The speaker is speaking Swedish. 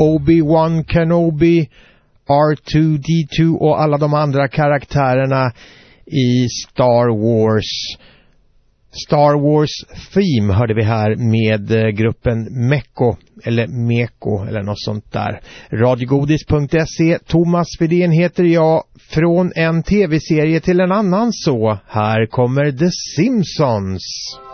Obi-Wan Kenobi, R2-D2 och alla de andra karaktärerna i Star Wars. Star Wars Theme hörde vi här med gruppen Meko eller något sånt där. Radiogodis.se. Thomas Widén heter jag. Från en tv-serie till en annan så. Här kommer The Simpsons.